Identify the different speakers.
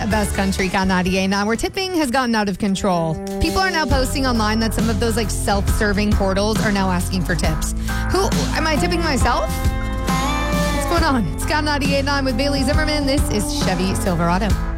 Speaker 1: best country, Count 98.9, where tipping has gotten out of control. People are now posting online that some of those like self-serving portals are now asking for tips. Who am I tipping myself? What's going on? It's Count 98.9 with Bailey Zimmerman. This is Chevy Silverado.